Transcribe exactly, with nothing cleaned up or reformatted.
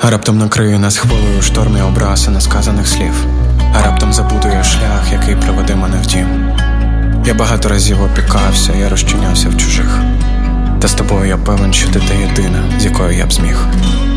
А раптом накриє нас хвилею штормі образ і несказаних слів. А раптом забуду я шлях, який приведе мене в дім. Я багато разів опікався, я розчинявся в чужих. Та з тобою я певен, що ти та єдина, з якою я б зміг.